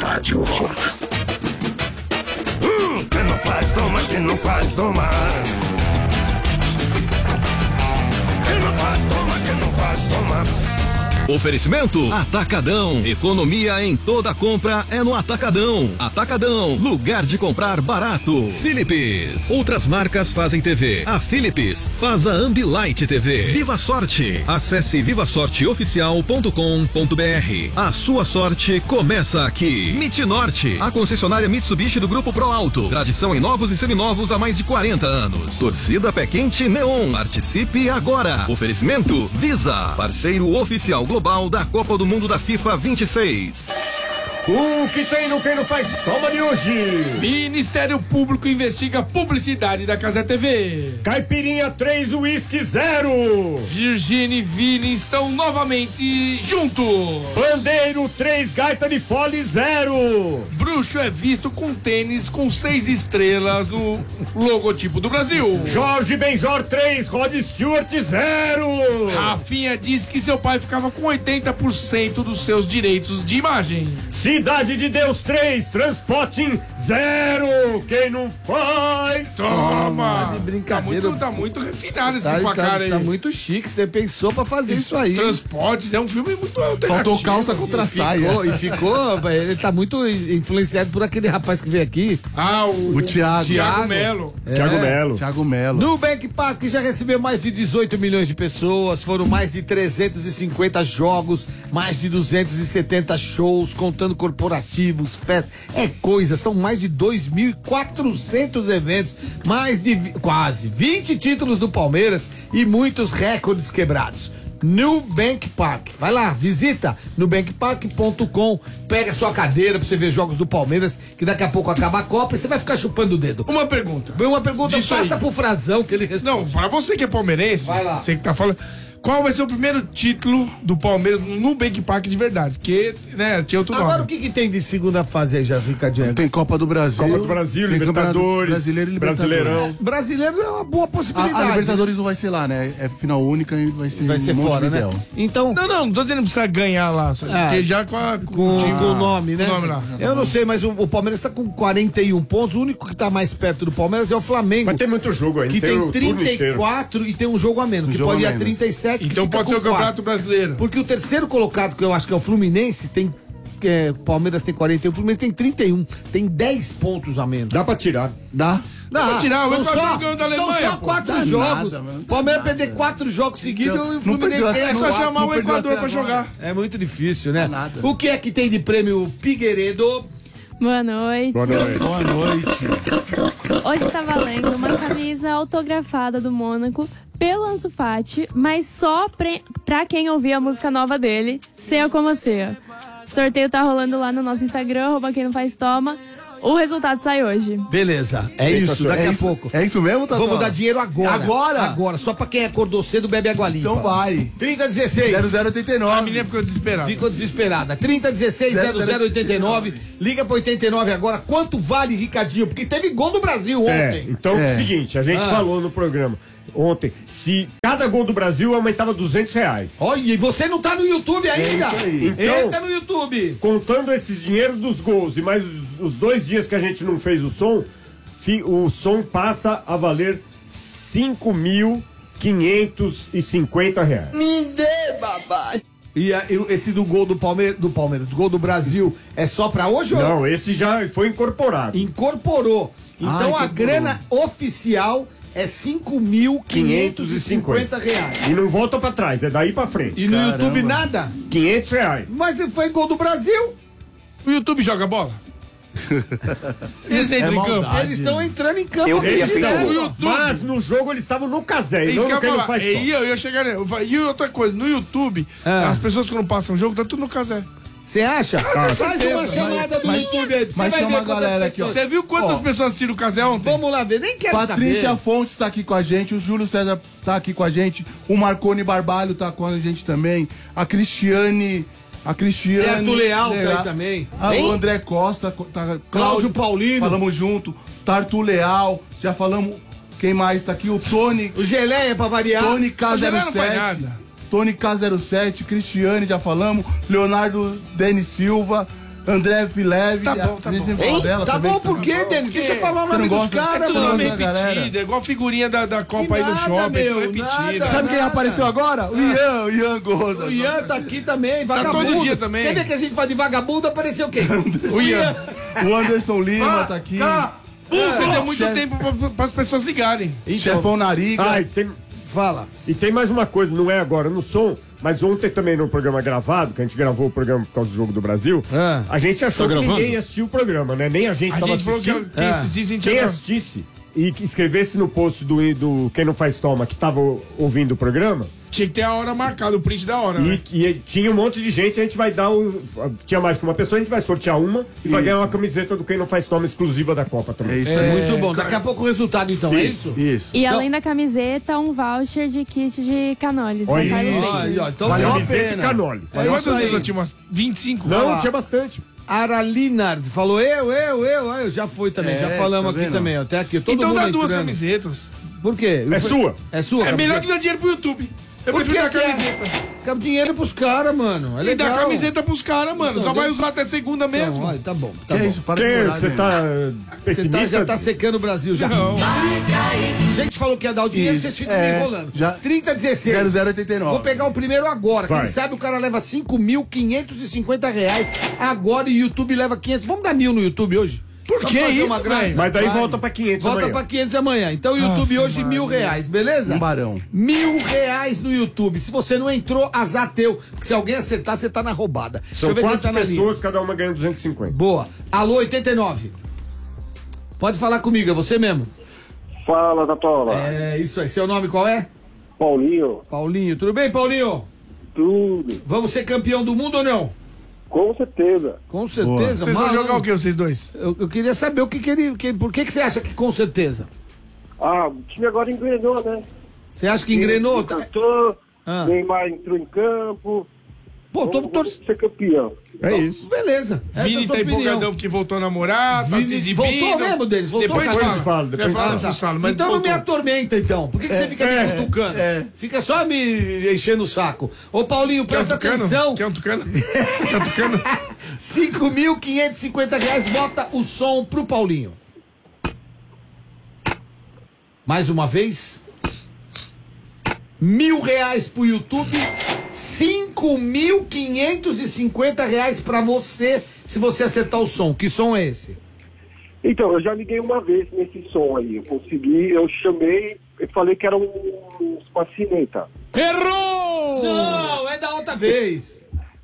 rádio. Quem não faz, toma, quem não faz, toma. Quem não faz, toma, quem não faz, toma. Oferecimento Atacadão. Economia em toda compra é no Atacadão. Atacadão, lugar de comprar barato. Philips. Outras marcas fazem TV. A Philips faz a Ambilight TV. Viva Sorte. Acesse vivasorteoficial.com.br. A sua sorte começa aqui. Norte, a concessionária Mitsubishi do Grupo Pro Alto. Tradição em novos e seminovos há mais de 40 anos. Torcida Pé Quente Neon. Participe agora. Oferecimento Visa, parceiro oficial global da Copa do Mundo da FIFA 26. O que tem no Quem Não Faz, toma de hoje. Ministério Público investiga publicidade da Cazé TV. Caipirinha 3, uísque 0. Virgínia e Vini estão novamente juntos. Bandeiro 3, gaita de fole 0. Bruxo é visto com tênis com 6 estrelas no logotipo do Brasil. Jorge Benjor 3, Rod Stewart 0. Rafinha disse que seu pai ficava com 80% dos seus direitos de imagem. Cidade de Deus 3, Transporting 0. Quem não faz, toma. Tá de brincadeira. Tá muito refinado esse placar aí. Tá muito chique, você pensou pra fazer isso aí. Transportes é um filme muito alternativo. Faltou calça contra saia. Ele tá muito influenciado por aquele rapaz que veio aqui. O Thiago Melo. Thiago Melo. Nubank Park já recebeu mais de 18 milhões de pessoas, foram mais de 350 jogos, mais de 270 shows, contando corporativos, festas, são mais de 2.400 eventos, mais de quase 20 títulos do Palmeiras e muitos recordes quebrados. Nubank Park, vai lá, visita nubankpark.com, pega sua cadeira pra você ver jogos do Palmeiras, que daqui a pouco acaba a Copa e você vai ficar chupando o dedo. Uma pergunta, passa pro Frazão que ele responde. Não, pra você que é palmeirense, vai lá. Você que tá falando, qual vai ser o primeiro título do Palmeiras no Nubank Park de verdade? Porque, né, tinha outro nome. Agora o que tem de segunda fase aí já, Ricardinho? Tem Copa do Brasil. Libertadores, Brasileiro e Brasileirão. Brasileiro é uma boa possibilidade. A Libertadores não vai ser lá, né? É final única e vai ser fora, né? Então... Não tô dizendo que precisa ganhar lá, porque já com o nome, né? O nome lá. Eu não sei, mas o Palmeiras tá com 41 pontos, o único que tá mais perto do Palmeiras é o Flamengo. Mas tem muito jogo aí, que tem 34 e tem um jogo a menos, que pode ir a 37. Então pode ser o Campeonato Brasileiro. Porque o terceiro colocado, que eu acho que é o Fluminense, tem... o Palmeiras tem 41, o Fluminense tem 31, tem 10 pontos a menos. Dá pra tirar. Dá pra tirar, são só 4 jogos. O Palmeiras perder 4 jogos seguidos e o Fluminense é só chamar o Equador pra jogar. É muito difícil, né? O que é que tem de prêmio Figueiredo? Boa noite. Boa noite. Hoje tá valendo uma camisa autografada do Mônaco pelo Ansu Fati, mas só pra quem ouvir a música nova dele, Ceia Como Ceia. Sorteio tá rolando lá no nosso Instagram, @quem não faz toma. O resultado sai hoje. Beleza, isso, daqui a pouco. É isso mesmo, Tatu? Vamos dar dinheiro agora. Agora, só pra quem acordou cedo, bebe água limpa. Então vai. 3016. 0089. A menina ficou desesperada. 3016 0089. Liga pro 89 agora. Quanto vale, Ricardinho? Porque teve gol do Brasil ontem. Então é o seguinte, a gente falou no programa ontem, se cada gol do Brasil aumentava R$200. Olha, e você não tá no YouTube ainda? Então, entra no YouTube. Contando esses dinheiros dos gols e mais os 2 dias que a gente não fez o som passa a valer R$5.550. Me dê, babá. E esse do gol do Palmeiras, do gol do Brasil, é só pra hoje? Não, esse já foi incorporado. Incorporou. Então a grana oficial é R$5.550. E não volta pra trás, é daí pra frente. E no YouTube nada? R$500. Mas foi gol do Brasil. O YouTube joga bola? Eles entram em campo. Eles estão entrando em campo. Mas no jogo eles estavam no casé. Isso que eu ia falar. Eu ia chegar. E outra coisa, no YouTube, as pessoas quando passam o jogo, tá tudo no casé. Você acha? Faz uma chamada do YouTube aí. Mas chama a galera aqui, ó. Você viu quantas pessoas assistiram o casé ontem? Vamos lá ver, nem quero Patrícia saber. Fontes tá aqui com a gente, o Júlio César tá aqui com a gente, o Marconi Barbalho tá com a gente também, a Cristiane... Arthur Leal tá aí também. O André Costa, tá, Cláudio Paulino. Falamos junto. Tartu Leal, já falamos. Quem mais tá aqui? O Tony. O Geleia pra variar. Tony K07. Tony K07, Cristiane, já falamos. Leonardo Denis Silva. André Fileve. Tá bom, tá a gente bom. nem falou dela Tá também. bom, por quê, Denis? Porque você falou o Você nome não dos gosta? caras, Tudo mano. nome da galera. repetido, é igual figurinha da Copa aí no nada, shopping, meu, tudo repetido. nada. Sabe quem Nada. apareceu agora? O Ian Gordo. O Ian tá aqui também, vagabundo. todo dia também. Você vê que a gente fala de vagabundo, apareceu quem? O Ian. O Anderson Lima tá aqui. Você deu muito chefe. tempo para as pessoas ligarem. Chefão Nariga. Ah, Fala. e tem mais uma coisa, não é agora no som, mas ontem também no programa gravado, que a gente gravou o programa por causa do Jogo do Brasil, a gente achou que ninguém ia assistir o programa, né? Nem a gente A tava gente falou que assistindo. esses dizem Quem assistisse e que escrevesse no post do Quem Não Faz Toma que tava ouvindo o programa, tinha que ter a hora marcada, o print da hora, né? e tinha um monte de gente, a gente vai dar tinha mais que uma pessoa, a gente vai sortear uma e vai ganhar uma camiseta do Quem Não Faz Toma exclusiva da Copa também. É isso É aí. muito bom. Daqui a pouco o resultado, então, é isso? Isso. E além da camiseta, um voucher de kit de canoles. Olha da Carlos isso. Baker. Ó, então Valeu a Camiseta e pena. canole. É isso Quantas aí. pessoas tinha? Umas 25? Não, tinha bastante. Ara Linard falou eu já foi também, já falamos tá aqui vendo? também, até aqui. Todo Então mundo dá duas entrando. camisetas. Por quê? É sua. É sua? É melhor que dar dinheiro pro YouTube. Eu Por prefiro que dar que é? camiseta. Dá dinheiro pros caras, mano. É E legal. dar camiseta pros caras, mano. Então, Só vai deu- usar até segunda mesmo. Não, tá bom, tá Que bom. é isso? Para Que de morar, você gente. tá Você pessimista? já tá secando o Brasil já. Não. A gente falou que ia dar o dinheiro, Isso, vocês ficam é, me enrolando. já- 3016. 0089. Vou pegar o primeiro agora. Vai. Quem sabe o cara leva 5.550 reais. Agora e o YouTube leva 500. Vamos dar 1.000 no YouTube hoje? Por Vamos que fazer isso, uma graça? velho? Mas daí Vai. volta pra 500 Volta amanhã. pra 500 amanhã. Então o YouTube hoje Maria. R$1.000, beleza? Um barão. R$1.000 no YouTube. Se você não entrou, azar teu. Porque se alguém acertar, você tá na roubada. Deixa São eu ver quem 4 tá na linha. pessoas, cada uma ganhando 250. Boa. Alô, 89. Pode falar comigo, é você mesmo? Fala, Tatola. É isso aí. Seu nome qual é? Paulinho, Paulinho. Tudo bem, Paulinho? tudo. Vamos ser campeão do mundo ou não? Com certeza. Com certeza, Vocês vão mano. jogar o que, vocês dois? Eu queria saber o que ele. Por que você acha que com certeza? Ah, o time agora engrenou, né? Você acha que engrenou? Tá? Encantou, Ah. Neymar entrou em campo. Pô, tô Vamos ser campeão. É isso. Beleza. Essa é a Vini sua tá opinião. empolgadão porque voltou a namorar, tá Vini se exibindo. voltou mesmo, Denis? Voltou, Depois cara? Depois fala, depois fala. fala. Fussalo, mas Então não me voltou. atormenta, então. Por que você fica me cutucando? Fica só me enchendo o saco. Ô, Paulinho, Quer um presta tucano? atenção. Quer um tucano? Quer um tucano? 5.550 reais, bota o som pro Paulinho. Mais uma vez. R$1.000 pro YouTube. 5.550 reais pra você, se você acertar o som. Que som é esse? Então, eu já liguei uma vez nesse som aí. Eu consegui, eu chamei e falei que era uma cineta. Errou! Não, é da outra vez.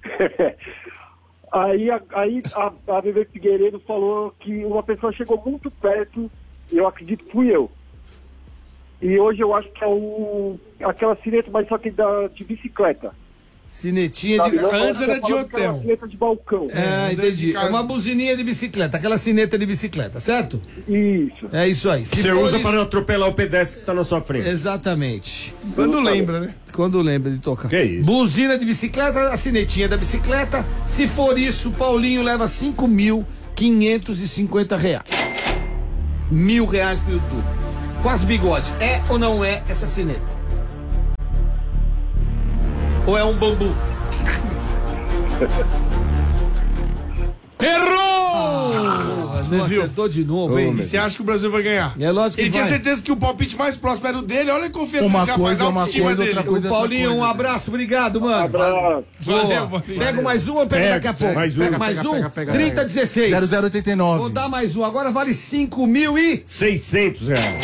Aí a Bebê Figueiredo falou que uma pessoa chegou muito perto, eu acredito que fui eu. E hoje eu acho que é aquela sineta, mas só que de bicicleta. Cinetinha Sabe? de... Não, Antes era eu de falo que hotel. uma sineta de balcão. É, entendi. É uma buzininha de bicicleta, aquela sineta de bicicleta, certo? Isso. É isso aí. Se Você for usa isso- para atropelar o pedestre que tá na sua frente. Exatamente. Quando lembra, né? Quando lembra de tocar. Que isso? Buzina de bicicleta, a sinetinha da bicicleta. Se for isso, Paulinho leva 5.550 reais. R$1.000 pro YouTube. Quase bigode. É ou não é essa sineta? Ou é um bambu? Você viu? acertou de novo, hein? E você acha que o Brasil vai ganhar? É lógico que Ele tinha vai. certeza que o palpite mais próximo era o dele. Olha a confiança Uma desse rapaz, coisa, a uma autoestima coisa, dele. outra coisa. O Paulinho, um abraço, obrigado, mano. Abraço. Valeu, Boa. Paulinho. Pega mais um ou pega daqui a pouco? mais um. Pega mais um? pega. 3016. 0089. Vou dar mais um. Agora vale 5.600. 600 reais.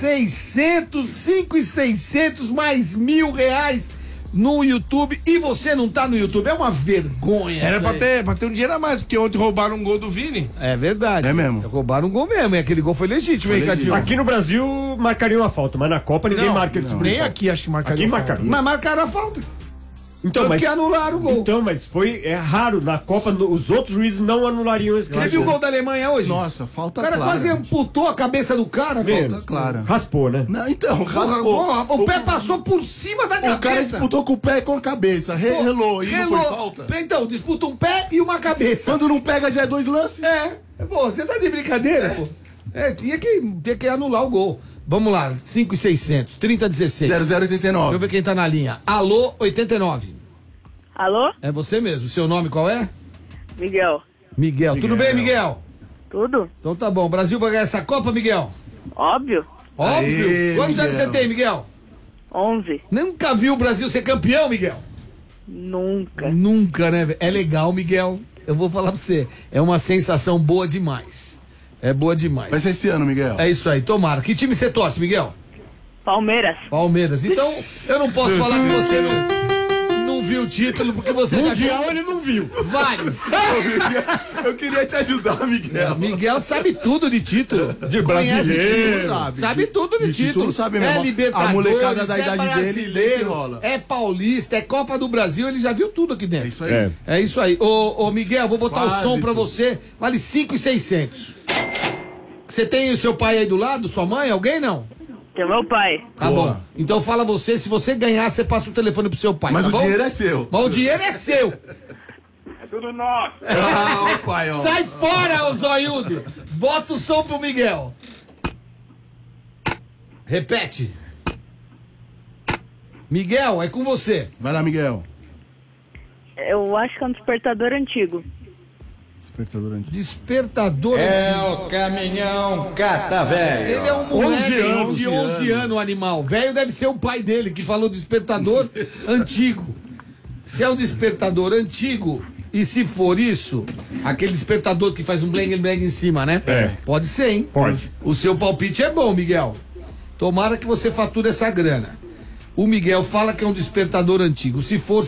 5.600 mais R$1.000 no YouTube. E você não tá no YouTube. É uma vergonha. Era isso aí. pra ter um dinheiro a mais, porque ontem roubaram um gol do Vini. É verdade. É mesmo. Roubaram um gol mesmo. E aquele gol foi legítimo, hein, Catinho? Aqui no Brasil marcaria uma falta, mas na Copa ninguém marca esse tipo de Nem falta. aqui acho que marcaria. Aqui falta. marcaria. Mas marcaram a falta. Então, Tanto mas, que anularam o gol. então, mas é raro. Na Copa, os outros juízes não anulariam esse Você viu o gol da Alemanha hoje? Nossa, falta O cara clara. quase amputou a cabeça do cara, velho. Falta clara. Raspou, né? Não, então, Porra, raspou. porra, o pé passou por cima da O cara cabeça. disputou com o pé e com a cabeça. Relou. E não Relou. foi falta. Então, disputa um pé e uma cabeça. Quando não pega, já é 2 lances. Pô, você tá de brincadeira, pô. Tinha que anular o gol. Vamos lá, 5.600, 3016. 0089. Deixa eu ver quem tá na linha. Alô, 89. Alô? É você mesmo. Seu nome qual é? Miguel. Miguel. Tudo bem, Miguel? Tudo. Então tá bom. O Brasil vai ganhar essa Copa, Miguel? Óbvio. Óbvio. Aê, Quantos anos Miguel. você tem, Miguel? 11. Nunca viu o Brasil ser campeão, Miguel? Nunca. Nunca, né? É legal, Miguel. Eu vou falar pra você. É uma sensação boa demais. É boa demais. Vai ser esse ano, Miguel. É isso aí, tomara. Que time você torce, Miguel? Palmeiras. Palmeiras. Então, eu não posso falar que você não viu o título, porque você já viu. Mundial ele não viu. Vários. Eu queria te ajudar, Miguel. Miguel sabe tudo de título. De Conhece brasileiro. título, sabe tudo de título. título sabe mesmo. É Libertadores, A molecada da é idade dele, brasileiro, que rola. é paulista, é Copa do Brasil, ele já viu tudo aqui dentro. É isso aí. É. É isso aí. Ô Miguel, vou botar Quase o som pra tudo. você. Vale 5.600. Você tem o seu pai aí do lado, sua mãe, alguém não? Tem meu pai. Tá Boa. bom. Então fala você, se você ganhar, você passa o telefone pro seu pai, Mas tá o bom? dinheiro é seu. Mas o dinheiro é seu. É tudo nosso. Ah, ó, pai, ó. Sai fora, ô zoiudo. Bota o som pro Miguel. Repete. Miguel, é com você. Vai lá, Miguel. Eu acho que é um despertador antigo. Despertador antigo. Despertador. o caminhão cata velho. Ele é um moleque 11 anos. de 11 anos, o animal. Velho deve ser o pai dele, que falou despertador antigo. Se é um despertador antigo, e se for isso, aquele despertador que faz um bling em cima, né? É. Pode ser, hein? Pode. O seu palpite é bom, Miguel. Tomara que você fature essa grana. O Miguel fala que é um despertador antigo. Se for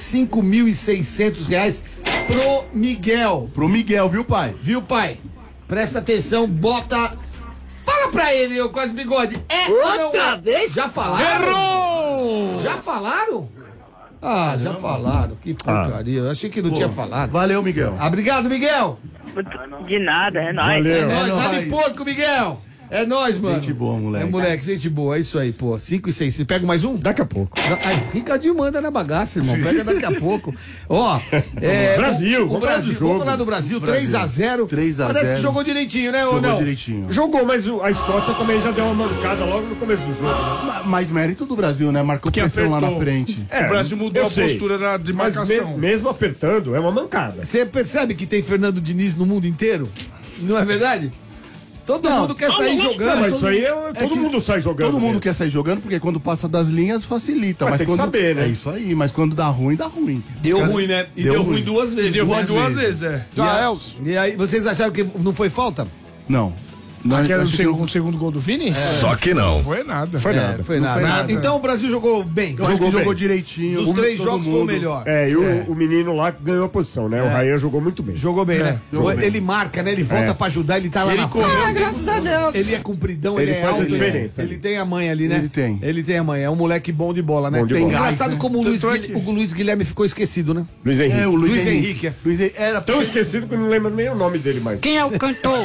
R$5.600 pro Miguel. Pro Miguel, viu, pai? Viu, pai? Presta atenção, bota... Fala pra ele, ô quase bigode. É outra vez? Já falaram? Errou! Já falaram? Ah, já falaram. Que porcaria. Eu achei que não tinha falado. Valeu, Miguel. Ah, obrigado, Miguel. De nada, é nóis. Valeu. É nóis, tá nóis. de porco, Miguel. É nóis, mano. Gente boa, moleque. É moleque, gente boa. É isso aí, pô. 5 e 6. Você pega mais um? Daqui a pouco. Ai, Ricardinho manda na bagaça, irmão. Pega daqui a pouco. Ó, Brasil, o vamos falar do Brasil. jogo. Vamos falar do Brasil. 3x0. 3 a 0. Parece que jogou direitinho, né, ou Jogou não? direitinho. Jogou, mas a Escócia também já deu uma mancada logo no começo do jogo. Né? Mais mérito do Brasil, né? Marcou Que pressão lá na apertou. frente. É, O Brasil mudou eu a sei. postura de Mas marcação. mesmo apertando, é uma mancada. Você percebe que tem Fernando Diniz no mundo inteiro? Não é verdade? Todo mundo quer sair jogando. Não, mas isso aí todo que mundo sai jogando. Todo mundo mesmo. quer sair jogando, porque quando passa das linhas facilita. Mas tem que quando... saber, né? É isso aí, mas quando dá ruim, dá ruim. Deu ruim, né? E deu ruim duas vezes. Deu ruim duas vezes. vezes, é. E aí, vocês acharam que não foi falta? Não. Não, Aquele acho que o segundo gol do Vini? Só que não. Não foi nada. Foi nada. Foi nada. nada. Então o Brasil jogou bem. eu acho que jogou bem. direitinho. Dos 3 todo jogos foi o mundo. melhor. É, e o menino lá ganhou a posição, né? O Raia jogou muito bem. Jogou bem, né? jogou bem. Ele marca, né? Ele volta pra ajudar, ele tá lá na frente. graças a Deus. Ele é compridão, Ele ele é faz a alto. diferença. Ele tem a manha ali, né? Ele tem. Ele tem a manha. É um moleque bom de bola, né? Bom de Tem bola. engraçado como o Luiz, Tanto é que- o Luiz Guilherme ficou esquecido, né? Luiz Henrique. É, o Luiz Henrique, é. Luiz Henrique era Tão esquecido que eu não lembro nem o nome dele mais. Quem é o cantor?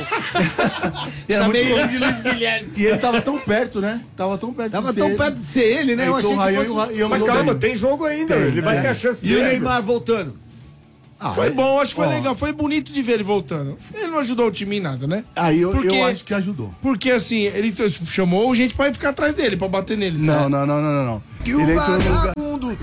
Chamei ele de Luiz Guilherme. E ele tava tão perto, né? Tava tão perto Tava de ser tão ele. perto de ser ele, né? Eu achei Então, o Rayan que fosse... e o Mas mandou calma, bem. tem jogo ainda. Ele vai ter a chance E de o Neymar voltando. Foi bom, acho que foi legal. Foi bonito de ver ele voltando. Ele não ajudou o time em nada, né? Aí Porque- eu acho que ajudou. Porque assim, ele chamou gente pra ficar atrás dele, pra bater nele. Não. Ele entrou no lugar.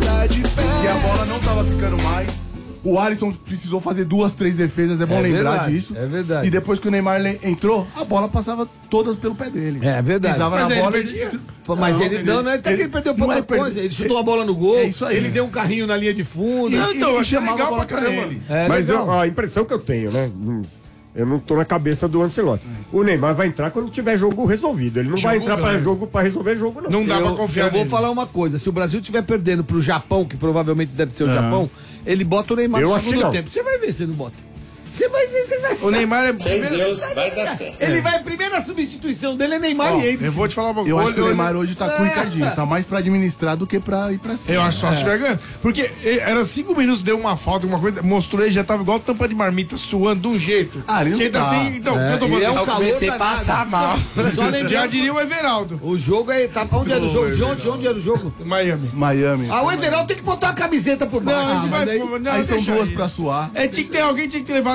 E a bola não tava ficando mais. O Alisson precisou fazer 2, 3 defesas, é bom É lembrar verdade, disso. é verdade. E depois que o Neymar entrou, a bola passava todas pelo pé dele. É verdade. Pisava Mas na ele bola perdia. Mas ele não, até que ele perdeu pouca não é coisa. perder. Ele chutou a bola no gol. É isso aí. Ele deu um carrinho na linha de fundo. Não, então, eu achei chamava legal a bola pra pra caramba. ele. É Mas legal. a impressão que eu tenho, né? Eu não tô na cabeça do Ancelotti. O Neymar vai entrar quando tiver jogo resolvido. Ele não vai entrar pra resolver jogo, não. Não dá pra confiar Eu vou nele. falar uma coisa. Se o Brasil estiver perdendo pro Japão, que provavelmente deve ser o Japão, ele bota o Neymar Eu no acho que segundo não. tempo. Você vai ver se ele não bota. Você vai ver, você vai O Neymar é. vai dar certo. Ele vai, primeira substituição dele é Neymar e ele. Eu vou te falar uma Eu coisa. acho que o Neymar hoje tá com o Ricardinho. Tá mais pra administrar do que pra ir pra cima. Eu acho só se estiver ganhando. Porque era 5 minutos, deu uma falta, alguma coisa, mostrou ele já tava igual tampa de marmita, suando de um jeito. Ah, ele não Quem tá tá. assim, então, o que eu tô E é um falando? calor danado. mal. Só Já lembrando, diria o Everaldo. o jogo aí tá. Onde era o jogo? De ontem? Onde era o jogo? Miami. Miami. Ah, o Everaldo tem que botar a camiseta por baixo. Não, a gente mas vai. daí- Não, Aí são deixa duas aí. pra suar. É, tinha que ter alguém tinha que ter levado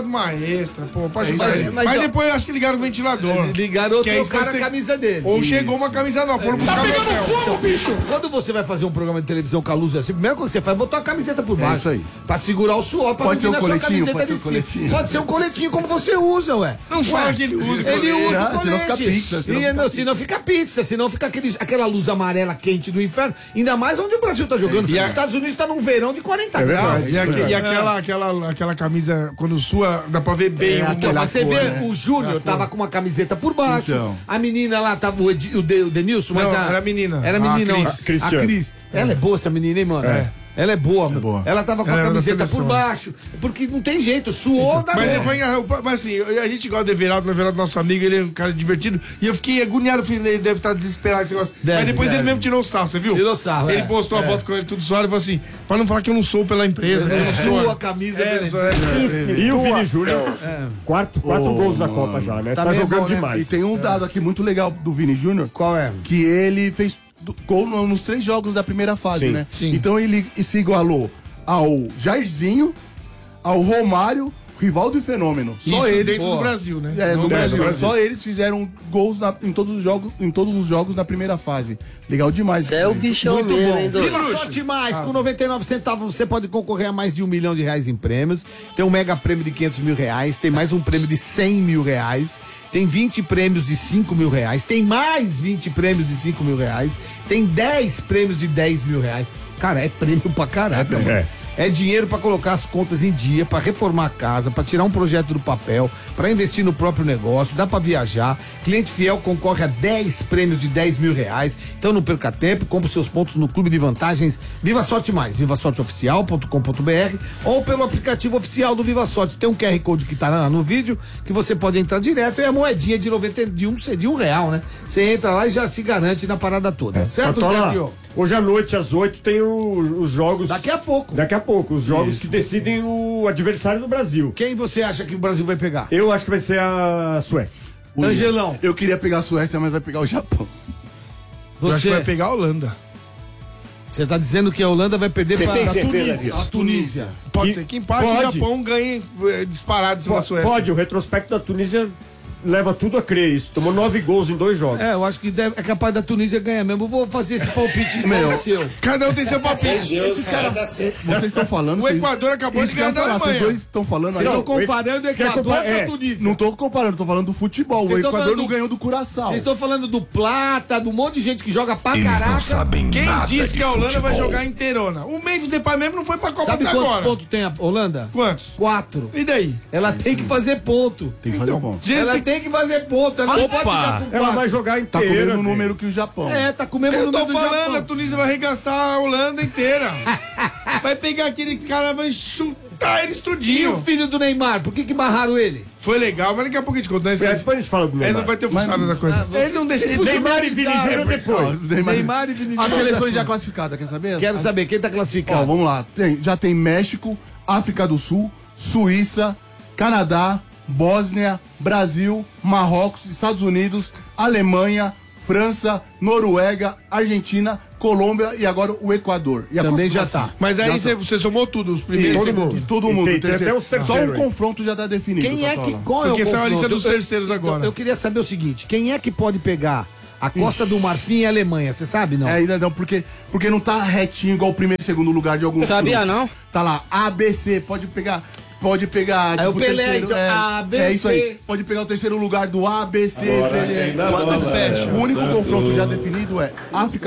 ligado uma extra, pô, pra ajudar ele. Mas depois eu acho que ligaram o ventilador. Ligaram outro cara a camisa dele. Ou chegou uma camisa nova, foram buscar o então, bicho. Quando você vai fazer um programa de televisão com a luz assim, a primeira coisa que você faz é botar uma camiseta por baixo. Isso aí. Pra segurar o suor, pra pode ser um coletinho, Pode ser um coletinho como você usa, ué. Não fala que ele usa. Ele usa o colete. Senão fica pizza. Senão fica pizza, senão fica aquela luz amarela quente do inferno. Ainda mais onde o Brasil tá jogando. E os Estados Unidos tá num verão de 40 graus. E aquela camisa, quando sua, dá pra ver bem. Você vê, o Júnior tava com uma camiseta por baixo. Então. A menina lá tava o Denilson, mas era a menina. Era a menina, a Cris. Ela é boa essa menina, hein, mano? Ela é boa, mano. Ela tava com a camiseta por baixo. Porque não tem jeito, suou da Mas assim, a gente gosta do Everaldo, nosso amigo, ele é um cara divertido. E eu fiquei agoniado, ele deve estar desesperado com esse negócio. Mas depois ele mesmo tirou sarro, você viu? Tirou sarro, ele postou a foto com ele tudo suado e falou assim, pra não falar que eu não sou pela empresa. Sua a camisa pela empresa. E o Vini Júnior, quatro gols na Copa já, né? Tá jogando demais. E tem um dado aqui muito legal do Vini Júnior. Qual é? Que ele fez gol nos 3 jogos da primeira fase, né? Sim. Então ele se igualou ao Jairzinho, ao Romário, Rivaldo e Fenômeno. Só eles dentro do Brasil, né? No Brasil. Só eles fizeram gols em todos os jogos da primeira fase. Legal demais. É o bichão muito mesmo, bom. hein, Viva Sorte Mais, com 99 centavos você pode concorrer a mais de R$1 milhão em prêmios. Tem um mega prêmio de R$500 mil, tem mais um prêmio de R$100 mil, tem 20 prêmios de R$5 mil, tem mais 20 prêmios de R$5 mil, tem 10 prêmios de R$10 mil. Cara, é prêmio pra caraca, mano. É dinheiro pra colocar as contas em dia, pra reformar a casa, pra tirar um projeto do papel, pra investir no próprio negócio, dá pra viajar. Cliente fiel concorre a 10 prêmios de R$10 mil. Então não perca tempo, compre seus pontos no Clube de Vantagens Viva Sorte Mais, vivasorteoficial.com.br ou pelo aplicativo oficial do Viva Sorte. Tem um QR Code que tá lá no vídeo, que você pode entrar direto, e a moedinha de R$1, né? Você entra lá e já se garante na parada toda. Certo, Diogo? Hoje à noite, às 8, tem os jogos. Daqui a pouco. Os jogos que decidem o adversário do Brasil. Quem você acha que o Brasil vai pegar? Eu acho que vai ser a Suécia. Angelão. Eu queria pegar a Suécia, mas vai pegar o Japão. Eu acho que vai pegar a Holanda. Você tá dizendo que a Holanda vai perder para a Tunísia. Pode ser que empate e o Japão ganhe disparado em cima da Suécia. Pode, o retrospecto da Tunísia leva tudo a crer isso. Tomou 9 gols em 2 jogos. Eu acho que é capaz da Tunísia ganhar mesmo. Eu vou fazer esse palpite igual o seu. Cada um tem seu palpite. Vocês estão falando... O Equador acabou de ganhar da Alemanha. Vocês dois estão falando... Vocês estão comparando o Equador com a Tunísia. Não estou comparando, estou falando do futebol. O Equador não ganhou do Curaçao. Vocês estão falando do Plata, do monte de gente que joga pra caraca. Não sabem Quem nada disse que a Holanda futebol vai jogar inteirona? O Memphis Depay mesmo não foi pra Copa Sabe até agora. quantos pontos tem a Holanda? Quantos? 4. E daí? Ela tem que fazer ponto. Tem que fazer ponto. Ela tem que fazer ponto. Ela não pode ficar com 4. Ela vai jogar Tá inteira. com o mesmo número que o Japão. Tá com o mesmo Eu número tô do falando, Japão. a Tunísia vai arregaçar a Holanda inteira. Vai pegar aquele cara, vai chutar eles E tudinho. o filho do Neymar, por que barraram ele? Foi legal, mas daqui a pouco a gente conta. Depois a gente fala do Neymar. Ele não vai ter funcionado da coisa. Ele não deixa de Neymar e Vini Júnior depois. Neymar e Vinícius. As seleções já classificadas, quer saber? Quero saber, quem tá classificado? Ó, vamos lá. Já tem México, África do Sul, Suíça, Canadá, Bósnia, Brasil, Marrocos, Estados Unidos, Alemanha, França, Noruega, Argentina, Colômbia e agora o Equador. E também já tá. Mas aí você somou tudo, os primeiros. Todo mundo. Tem até os terceiros. Só um confronto já tá definido. Quem é que... Qual é Porque o essa é a confronto? lista dos terceiros agora. Eu queria saber o seguinte, quem é que pode pegar a Costa do Marfim e a Alemanha? Você sabe, não? Ainda não, porque não tá retinho igual o primeiro e segundo lugar de alguns Sabia, grupos. não? Tá lá, A, B, C, pode pegar... Aí o Pelé, terceiro, então, A, B, é isso C. aí. Pode pegar o terceiro lugar do A, B, C, D. Quando fecha. O único confronto já definido é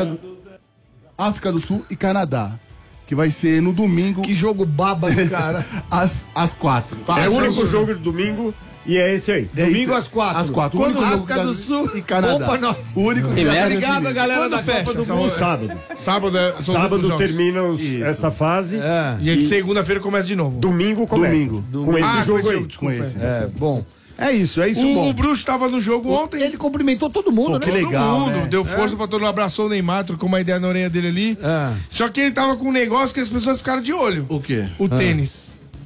África do Sul e Canadá. Que vai ser no domingo. Que jogo baba do cara. às 4. É o único jogo do domingo e é esse aí. Domingo às 4. Às 4. Quando o único África do Sul e Canadá. Bom pra nós. O único que tá ligado, a galera Quando da fecha Copa do essa Mundo? Sábado termina essa fase. E segunda-feira começa de novo. Domingo começa. Com esse jogo aí. Com esse. Bom. É isso O Bruxo tava no jogo ontem. Ele cumprimentou todo mundo, né? Que legal, Todo mundo, né? deu força pra todo mundo, abraçou o Neymar, trocou uma ideia na orelha dele ali. Só que ele tava com um negócio que as pessoas ficaram de olho. O quê? O tênis.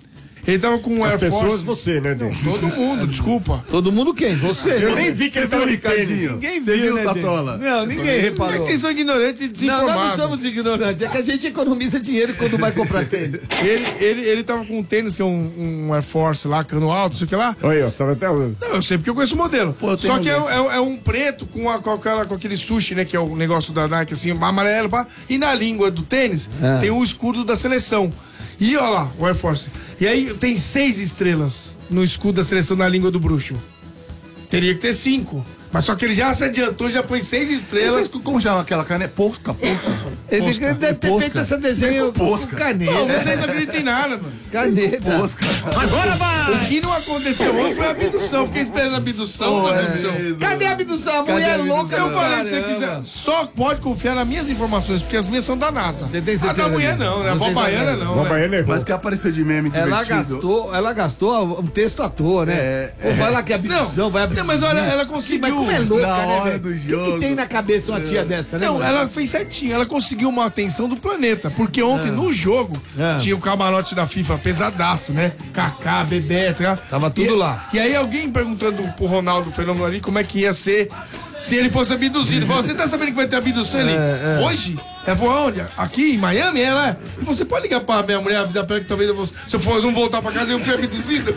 Ele tava com um As Air pessoas, Force. você, né, Denis? Todo mundo, desculpa. Todo mundo quem? Você. Eu nem vi que ele tava de tênis. Ninguém Você viu, né, Tatola? Não, ninguém É reparou. que vocês são ignorantes e Não, desinformados. nós não somos ignorantes. É que a gente economiza dinheiro quando vai comprar tênis. Ele tava com um tênis que é um Air Force lá, cano alto, não sei o que lá. Olha aí, ó, sabe até onde? Não, eu sei porque eu conheço o modelo. Pô, eu tenho Só que um é um preto com aquele sushi, né? Que é o negócio da Nike, assim, amarelo, pá. E na língua do tênis tem o escudo da seleção. E olha lá, o Air Force. E aí tem 6 estrelas no escudo da seleção na língua do bruxo. Teria que ter 5. Mas só que ele já se adiantou, já pôs 6 estrelas. Como chama aquela caneta? Posca. Ele Posca. deve ter feito esse desenho com caneta. Não, vocês não acreditam em nada, mano. Caneta. Posca. Agora vai! O que não aconteceu ontem foi a abdução. Fiquei esperando a abdução. Cadê a abdução? A mulher louca. Eu falei pra você que você só pode confiar nas minhas informações, porque as minhas são da NASA. Você tem certeza A da mulher disso? não, né? A Vocês Bobaiana não. Uma Né? baiana errou. Mas que apareceu de meme divertido. Ela gastou um texto à toa, né? Ou vai lá que é abdução, vai abdução. Não, mas olha, ela Mas conseguiu. como é louca, Na né, hora velho? do O que jogo. tem na cabeça uma tia dessa, né? Não, mano? ela fez certinho, ela conseguiu uma atenção do planeta. Porque ontem no jogo tinha o camarote da FIFA pesadaço, né? Kaká, Bebeto, Tava tudo lá. E aí alguém perguntando pro Ronaldo Fenômeno ali como é que ia ser se ele fosse abduzido. Ele falou: você tá sabendo que vai ter abdução ali? Hoje? Ela falou: aonde? Aqui em Miami? Ela você pode ligar pra minha mulher, avisar pra ela que talvez se eu for não voltar pra casa eu fui abduzido?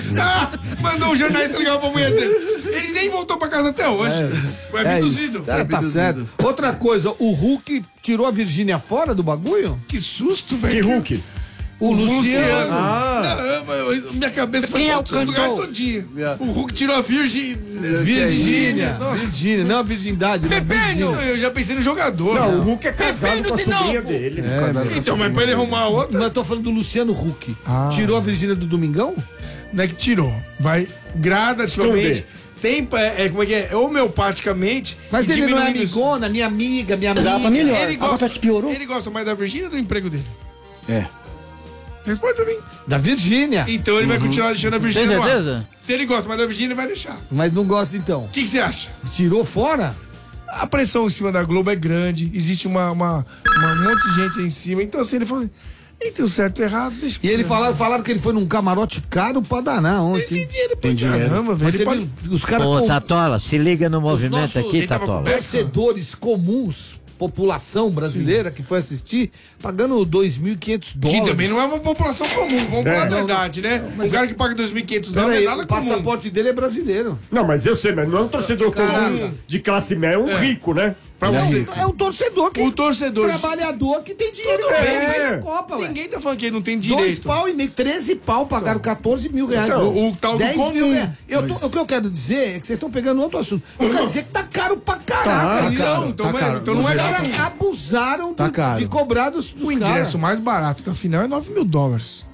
Mandou um jornalista ligar pra mulher dele. Ele nem voltou pra casa até hoje. Foi abduzido. Tá certo. Outra coisa, o Hulk tirou a Virgínia fora do bagulho? Que susto, velho. Que Hulk? O Luciano. Não, minha cabeça foi Quem é o pra outro lugar cantor? todinho. O Hulk tirou a Virgínia. Virgínia. Nossa. Virgínia, não a virgindade, né? Virgínia. Eu já pensei no jogador. Não, né? o Hulk é casado com a de sobrinha novo. dele. Então, mas pra ele arrumar outra, Mas eu tô falando do Luciano Huck. Tirou a Virgínia do Domingão? não é que tirou. Vai gradativamente. Tem, como é que é? Homeopaticamente. Mas e ele não é diminuindo isso. amigona, minha amiga. Ele gosta mais da Virgínia ou do emprego dele? É. Responde pra mim. Da Virgínia. Então ele vai continuar deixando a Virgínia no ar. certeza? Se ele gosta mais da Virgínia, ele vai deixar. Mas não gosta então. O que você acha? Tirou fora? A pressão em cima da Globo é grande, existe um monte de gente aí em cima. Então, assim, ele falou: entre o certo e o errado, deixa. E ele falaram que ele foi num camarote caro pra danar ontem. Tem dinheiro pra caramba, velho. Mas Ele você pode- viu, os caras Ô, com Tatola, se liga no movimento nossos- aqui, ele tava com Tatola. torcedores comuns, população brasileira que foi assistir, pagando $2.500. Que também não é uma população comum, vamos falar a não, verdade, né? Um cara que paga $2.500 não Peraí, é nada o comum. passaporte dele é brasileiro. Não, mas eu sei, mas não é um torcedor comum de classe média, é um rico, né? Pra você. É um torcedor que O torcedor. trabalhador que tem dinheiro Tudo bem, no meio é. da Copa, velho. Ninguém tá falando que ele não tem 2 direito. pau e meio, 13 pau, pagaram 14 mil reais. Então, o tal do 10 mil comum. reais. O que eu quero dizer é que vocês estão pegando outro assunto. Eu quero dizer que tá caro pra caraca. Tá isso. caro, então, tá mas- caro. então não é Os caro. caras abusaram Tá caro. de cobrar dos O ingresso caras. mais barato da final é $9.000.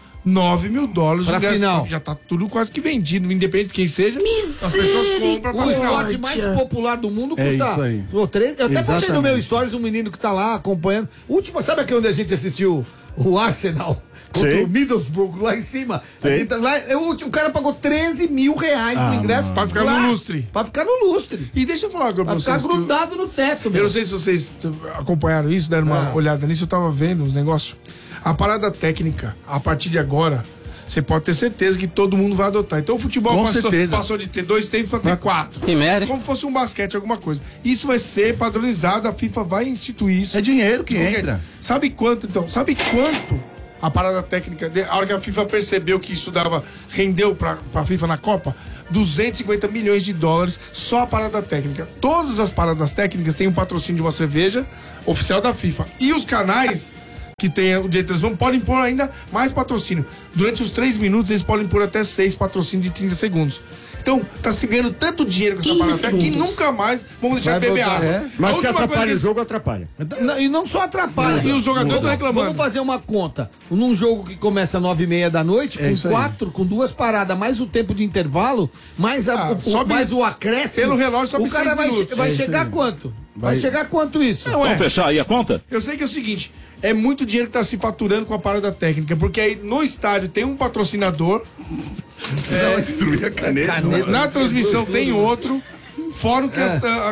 $9.000. Pra o ingresso final. Já tá tudo quase que vendido, independente de quem seja. As pessoas compram pra O final. esporte mais popular do mundo É custa. isso aí. Pô, 13 eu até postei no Exatamente. meu stories um menino que tá lá acompanhando. Última, sabe aqui onde a gente assistiu o Arsenal? Contra Sim. o Middlesbrough, lá em cima. A Sim. gente tá lá, o cara pagou 13 mil reais no ingresso. Pra ficar no lustre. Pra ficar no lustre. E deixa eu falar agora pra Pra ficar vocês. que grudado no teto, Eu meu. não sei se vocês acompanharam isso, deram uma olhada nisso, eu tava vendo uns negócios. A parada técnica, a partir de agora, você pode ter certeza que todo mundo vai adotar. Então o futebol Com certeza. passou de ter 2 tempos pra ter 4. Que merda. Como fosse um basquete, alguma coisa. Isso vai ser padronizado, a FIFA vai instituir isso. É dinheiro que Porque, entra. Sabe quanto, então? Sabe quanto a parada técnica, a hora que a FIFA percebeu que isso rendeu pra FIFA na Copa? $250 milhões só a parada técnica. Todas as paradas técnicas têm um patrocínio de uma cerveja oficial da FIFA. E os canais que tem o direito de transmissão podem pôr ainda mais patrocínio. Durante os 3 minutos, eles podem pôr até 6 patrocínios de 30 segundos. Então, tá se ganhando tanto dinheiro com essa parada técnica que nunca mais vamos deixar de Vai beber voltar, água. é? Mas A que última atrapalha coisa o jogo, atrapalha. E não só atrapalha. E os jogadores estão reclamando. Vamos fazer uma conta. Num jogo que começa às 9h30 da noite, É isso aí. com 2 paradas, mais o tempo de intervalo, mais, mais o acréscimo. pelo relógio sobe o cara 6 vai, minutos. vai É isso chegar aí. quanto? Vai Vai- chegar quanto isso? Não, é. fechar aí a conta? Eu sei que é o seguinte, é muito dinheiro que tá se faturando com a parada técnica, porque aí no estádio tem um patrocinador, Precisa instruir a caneta. na transmissão tem outro, Fora o que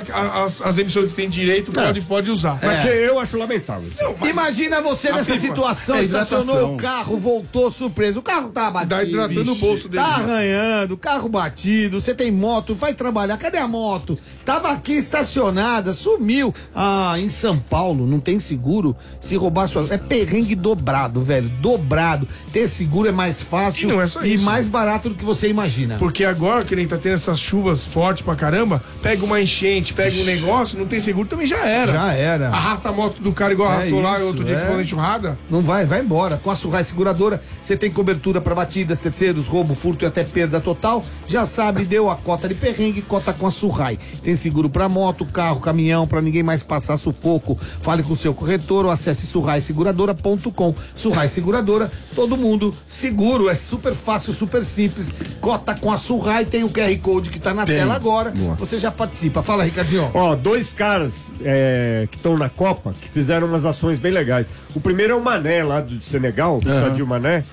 as emissoras que têm direito pode usar. Mas que eu acho lamentável. Não, imagina você nessa situação, estacionou o carro, voltou surpreso. O carro tá batido. Tá hidratando o bolso dele. Tá arranhando, carro batido, você tem moto, vai trabalhar. Cadê a moto? Tava aqui estacionada, sumiu. Ah, em São Paulo não tem seguro. Se roubar sua. É perrengue dobrado, velho. Dobrado. Ter seguro é mais fácil e, não é só isso, mais barato do que você imagina. Porque agora que nem tá tendo essas chuvas fortes pra caramba, pega uma enchente, pega um negócio, não tem seguro, também já era. Já era. Arrasta a moto do cara igual arrastou lá outro dia que ficou na enxurrada. Não vai embora. Com a Surrai Seguradora, você tem cobertura pra batidas, terceiros, roubo, furto e até perda total. Já sabe, deu a cota de perrengue, cota com a Surrai. Tem seguro pra moto, carro, caminhão, pra ninguém mais passar sufoco. Fale com o seu corretor ou acesse surraiseguradora.com. Surrai Seguradora, todo mundo seguro. É super fácil, super simples. Cota com a Surrai, tem o QR Code que tá na tela agora. Boa. Você já participa. Fala, Ricardinho. Ó, dois caras que estão na Copa, que fizeram umas ações bem legais. O primeiro é o Mané, lá do Senegal, o Sadio Mané.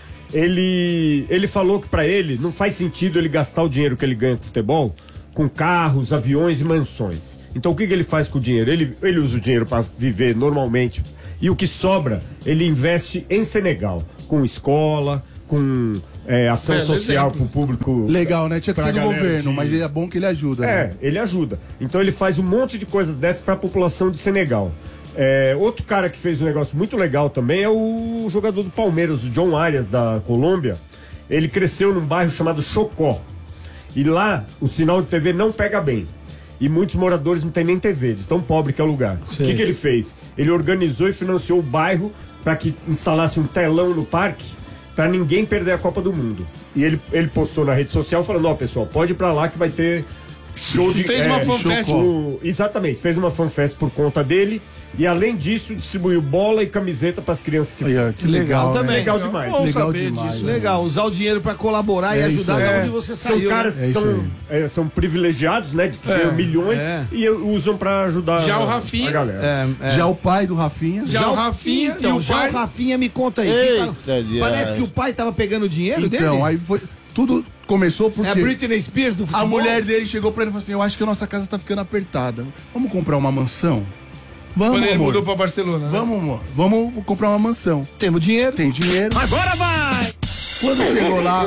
Ele falou que pra ele não faz sentido ele gastar o dinheiro que ele ganha com futebol com carros, aviões e mansões. Então o que ele faz com o dinheiro? Ele usa o dinheiro para viver normalmente e o que sobra ele investe em Senegal, com escola, com ação social para o público. Legal, né? Tinha que ser do governo, mas é bom que ele ajuda. Né? Ele ajuda. Então ele faz um monte de coisas dessas para a população de Senegal. Outro cara que fez um negócio muito legal também é o jogador do Palmeiras, o John Arias, da Colômbia. Ele cresceu num bairro chamado Chocó. E lá o sinal de TV não pega bem. E muitos moradores não têm nem TV, de tão pobre que é o lugar. O que ele fez? Ele organizou e financiou o bairro para que instalasse um telão no parque para ninguém perder a Copa do Mundo. E ele postou na rede social falando, ó, pessoal, pode ir pra lá que vai ter show de... Fez uma fanfest. Exatamente, fez uma fanfest por conta dele. E além disso, distribuiu bola e camiseta para as crianças que legal também. Legal demais. Bom saber disso. Legal, usar o dinheiro para colaborar e ajudar de onde você saiu. São caras que são privilegiados, né? De ter milhões e usam para ajudar já o Rafinha, a galera. Já o pai do Rafinha. Já o Rafinha. Então, o Rafinha me conta aí. Parece que o pai tava pegando dinheiro dele. Então, aí foi... Tudo começou porque... É a Britney Spears do futebol? A mulher dele chegou pra ele e falou assim, eu acho que a nossa casa tá ficando apertada. Vamos comprar uma mansão? Vamos, quando ele amor. mudou pra Barcelona, né? Vamos, amor. Vamos comprar uma mansão. Temos dinheiro? Tem dinheiro. Agora vai! Quando chegou lá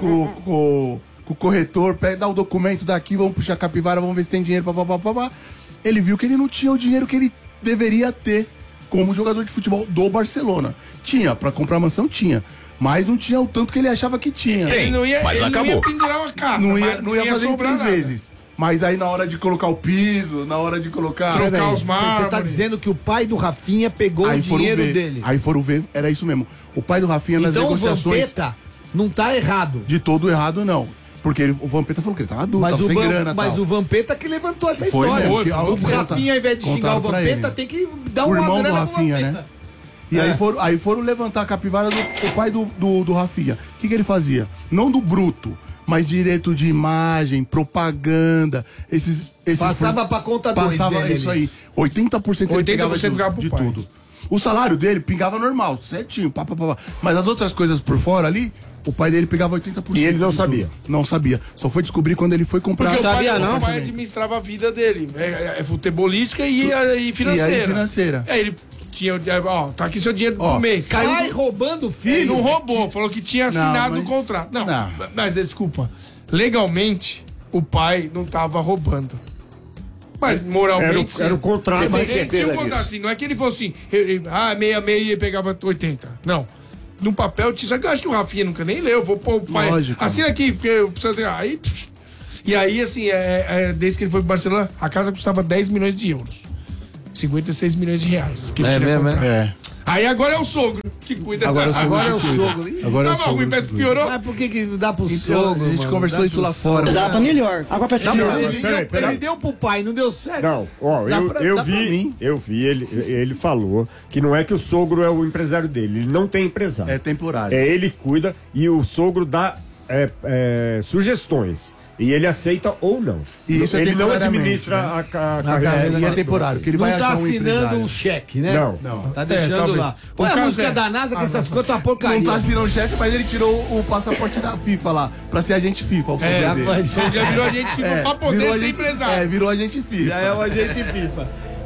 com o corretor, dá o documento daqui, vamos puxar a capivara, vamos ver se tem dinheiro, papapá. Ele viu que ele não tinha o dinheiro que ele deveria ter como jogador de futebol do Barcelona. Tinha, pra comprar a mansão tinha. Mas não tinha o tanto que ele achava que tinha. Ele não ia pendurar uma casa. Não ia fazer em 3 vezes. Mas aí na hora de colocar o piso, na hora de colocar... Trocar os mármores... Você tá dizendo que o pai do Rafinha pegou o dinheiro dele. Aí foram ver, era isso mesmo. O pai do Rafinha nas negociações... Então o Vampeta não tá errado. De todo errado, não. Porque o Vampeta falou que ele tava adulto, tava sem grana. Mas o Vampeta que levantou essa história. O Rafinha, ao invés de xingar o Vampeta, tem que dar uma grana pro Rafinha, né? E aí foram levantar a capivara do pai do Rafinha. O que ele fazia? Não do bruto, mas direito de imagem, propaganda, esses passava pra conta dele. Passava isso aí. 80% ele pegava de tudo. O salário dele pingava normal, certinho, mas as outras coisas por fora ali, o pai dele pegava 80%. E ele não sabia? Não sabia. Só foi descobrir quando ele foi comprar. Porque o pai administrava a vida dele. É futebolística e financeira. E aí financeira. Ele tinha, tá aqui seu dinheiro do mês. Cai roubando o filho. Ele não roubou, falou que tinha assinado o contrato. Não, mas desculpa. Legalmente, o pai não tava roubando. Mas moralmente. Era o contrato. Tinha um contrato assim. Não é que ele fosse assim, meia e pegava 80. Não. No papel, só que eu acho que o Rafinha nunca nem leu. Vou pôr o pai. Lógico. Assina aqui, porque eu preciso assim. E aí, assim, desde que ele foi pro Barcelona, a casa custava 10 milhões de euros. 56 milhões de reais. É mesmo, Aí agora é o sogro que cuida. Agora é o sogro. Tava ruim, parece que piorou. Mas por que não dá pro sogro? A gente conversou isso lá fora. Dá pra melhor. Agora parece que piorou. Ele deu pro pai, não deu certo. Não, eu vi, ele falou que não é que o sogro é o empresário dele, ele não tem empresário. É temporário. Ele cuida e o sogro dá sugestões. E ele aceita ou não. E isso ele é não temporariamente, administra né? a carreira. E é temporário, porque ele Não vai tá achar um assinando empresário. um cheque, né? Não. Tá deixando talvez. lá. Põe O a caso música é- da NASA, que essas coisas é uma porcaria. Não tá assinando cheque, mas ele tirou o passaporte da FIFA lá, pra ser agente FIFA. O Já dele. pode. Ele já virou agente FIFA pra poder virou ser agente- empresário. virou agente FIFA. Já é um agente FIFA.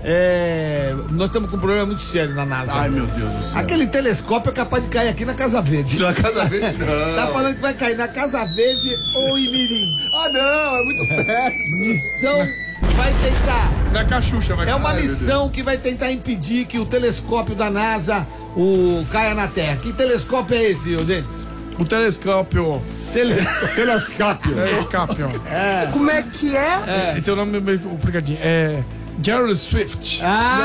Nós estamos com um problema muito sério na NASA. Ai, meu Deus do céu. Aquele telescópio é capaz de cair aqui na Casa Verde. Na Casa Verde, não. Tá falando que vai cair na Casa Verde ou em Mirim. Ah, não, é muito perto. Missão vai tentar. Na cachucha, vai É uma Ai, meu missão que vai tentar impedir que o telescópio da NASA caia na Terra. Que telescópio é esse, ô Denis? O telescópio. Telescópio. Telescópio. Como é que é? Ele tem o nome meio complicadinho. É. Taylor Swift.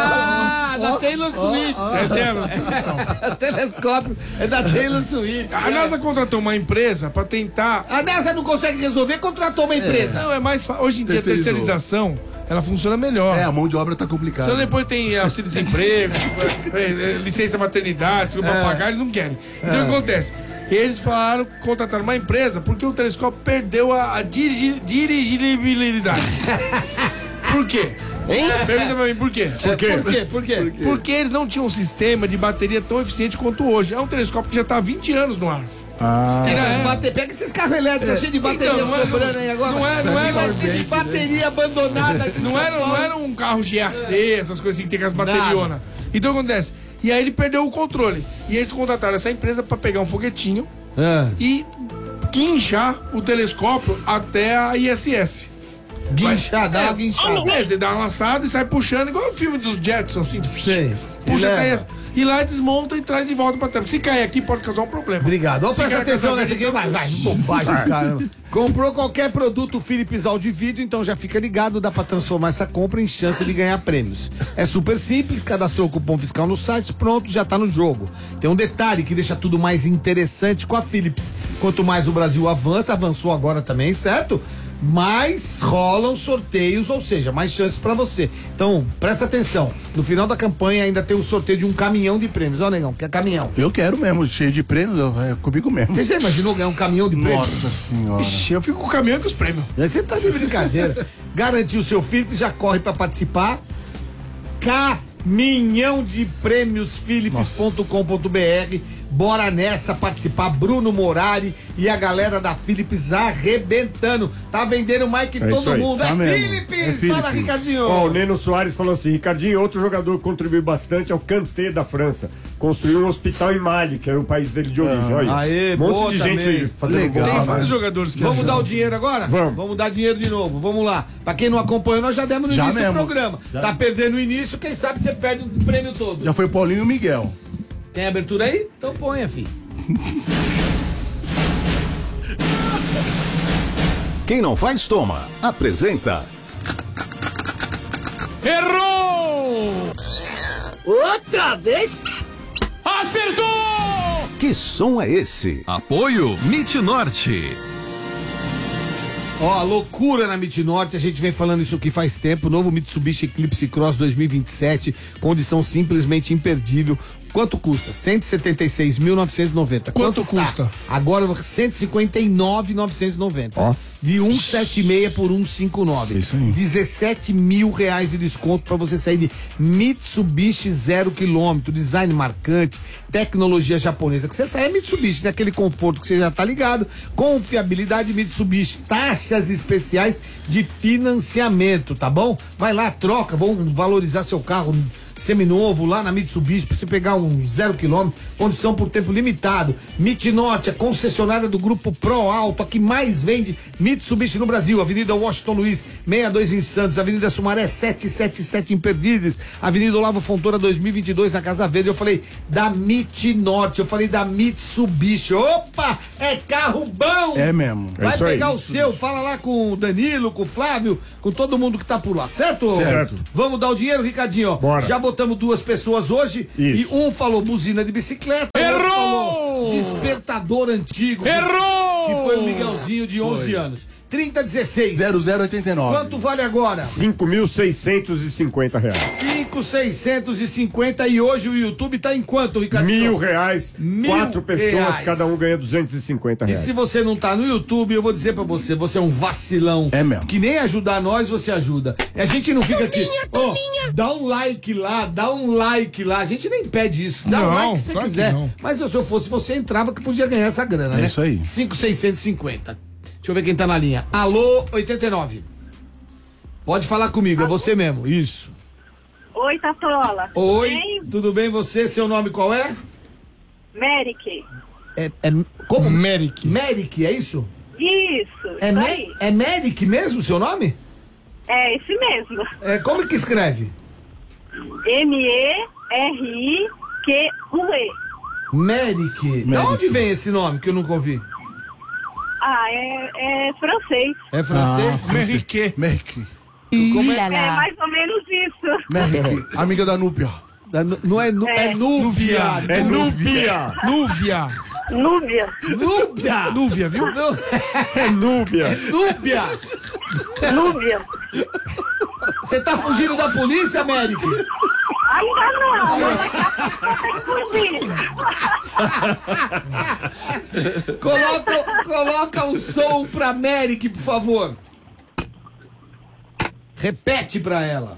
Da Taylor Swift. É Taylor. O telescópio é da Taylor Swift. A NASA contratou uma empresa pra tentar. A NASA não consegue resolver, contratou uma empresa. Não, é mais fácil. Hoje em dia a Terceirizou. terceirização ela funciona melhor. É, a mão de obra tá complicada. Senão depois tem auxílio-desemprego, licença maternidade, seguro pra pagar, eles não querem. Então o que acontece? Eles falaram, contrataram uma empresa porque o telescópio perdeu a dirigibilidade. Por quê? Pergunta pra mim, por quê? Por quê? Porque eles não tinham um sistema de bateria tão eficiente quanto hoje. É um telescópio que já tá há 20 anos no ar. Pega esses carros elétricos cheios de bateria Então, não é- sobrando aí agora. não é- de bateria abandonada. Não era um carro GAC, essas coisas assim que tem com as baterionas. Então o que acontece? E aí ele perdeu o controle. E eles contrataram essa empresa pra pegar um foguetinho e guinchar o telescópio até a ISS. Guinchar, dá uma guinchada. Você dá uma laçada e sai puxando, igual o filme dos Jetsons, assim. Sei. Puxa E até leva. ISS. E lá desmonta e traz de volta pra terra. Se cair aqui, pode causar um problema. Obrigado. Ó, Se presta cair na atenção Casa nessa Verde, aqui. Vai. Bobagem, cara. Comprou qualquer produto Philips áudio e vídeo, então já fica ligado, dá pra transformar essa compra em chance de ganhar prêmios. É super simples, cadastrou o cupom fiscal no site, pronto, já tá no jogo. Tem um detalhe que deixa tudo mais interessante com a Philips. Quanto mais o Brasil avança, avançou agora também, certo? Mais rolam sorteios, ou seja, mais chances pra você. Então, presta atenção. No final da campanha ainda tem um sorteio de um caminhão de prêmios. Ó, negão, quer caminhão? Eu quero mesmo, cheio de prêmios, é comigo mesmo. Você já imaginou ganhar um caminhão de prêmios? Nossa senhora. Ixi, eu fico com o caminhão com os prêmios. Você tá de brincadeira. Garantiu o seu Philips, já corre pra participar. Caminhão de prêmios philips.com.br. Bora nessa participar. Bruno Morari e a galera da Philips arrebentando. Tá vendendo mais que isso todo aí. mundo. Tá É mesmo. Philips! É Philips. Fala, Ricardinho. Ó, o Neno Soares falou assim: Ricardinho, outro jogador que contribuiu bastante é o Kanté da França. Construiu um hospital em Mali, que era o país dele de origem. Olha, aê, um monte boa de gente também. aí fazendo Legal. bom Tem vários trabalho. jogadores que Vamos ajudam. dar o dinheiro agora? Vamos. dar dinheiro de novo. Vamos lá. Pra quem não acompanhou, nós já demos no Já início mesmo. do programa. Já. Tá perdendo o início, quem sabe você perde o prêmio todo. Já foi o Paulinho e o Miguel. Tem abertura aí? Então ponha, filho. Quem não faz, toma. Apresenta. Errou! Outra vez? Acertou! Que som é esse? Apoio MIT Norte. Ó, loucura na MIT Norte, a gente vem falando isso aqui faz tempo. Novo Mitsubishi Eclipse Cross 2027, condição simplesmente imperdível. Quanto custa? 176.990. Quanto custa? Tá? Agora 159.990. Ó. De 176 por 159. Isso aí. 17 mil reais de desconto para você sair de Mitsubishi 0 km, design marcante, tecnologia japonesa. Que você sai é Mitsubishi, né? Aquele conforto que você já tá ligado. Confiabilidade Mitsubishi, taxas especiais de financiamento, tá bom? Vai lá, troca, vão valorizar seu carro seminovo lá na Mitsubishi pra você pegar um 0 km, condição por tempo limitado. MIT Norte, a concessionária do grupo Pro Alto, a que mais vende Mitsubishi no Brasil. Avenida Washington Luiz, 62 em Santos, Avenida Sumaré 777 em Perdizes, Avenida Olavo Fontoura 2022 na Casa Verde. Eu falei da MIT Norte, eu falei da Mitsubishi. Opa, é carro bom! É mesmo. Vai isso aí. pegar o seu, fala lá com o Danilo, com o Flávio, com todo mundo que tá por lá, certo? Certo. Vamos dar o dinheiro, Ricardinho? Bora. Já botamos duas pessoas hoje. Isso. E um falou buzina de bicicleta. O outro Errou! falou despertador antigo. Errou! Que foi o Miguelzinho de 11 anos. 3016. 0089. Quanto vale agora? R$5.650. 5.650 e hoje o YouTube tá em quanto, Ricardo? R$1.000. 4 pessoas, reais. cada um ganha R$250. E se você não tá no YouTube, eu vou dizer pra você, você é um vacilão. É mesmo. Que nem ajudar nós, você ajuda. E a gente não fica aqui, dá um like lá, a gente nem pede isso, dá um like se você claro quiser. que não. Mas se eu fosse você, entrava que podia ganhar essa grana, né? É isso aí. 5.650. Deixa eu ver quem tá na linha. Alô, 89. Pode falar comigo, é você mesmo, isso. Oi, Tatola. Oi, Bem? tudo bem você? Seu nome qual é? Merrick. Como? Merrick. Merrick, é isso? Isso, É, isso aí. é Merrick mesmo seu nome? É esse mesmo. Como que escreve? Merrique. Merrick. De onde vem esse nome que eu nunca ouvi? Ah, é francês. É francês? Merrique. Merrick. Como É mais ou menos isso. Merrick, amiga da Núbia. Não é, é Núbia. É Núbia. Núvia. Núbia. Núbia. Núvia, viu? Não, É Núbia. Núbia. Núbia. Você tá fugindo da polícia, Merrick? Ainda não. Coloca o som pra Merrick, por favor. Repete pra ela.